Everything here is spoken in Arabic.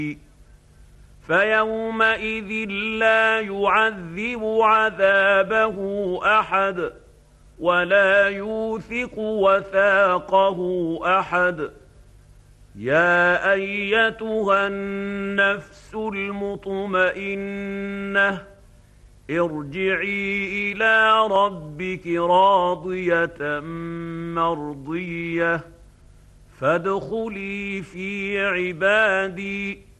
فيومئذ لا يعذب عذابه أحد ولا يوثق وثاقه أحد. يا أيتها النفس المطمئنة ارجعي إلى ربك راضية مرضية فادخلي في عبادي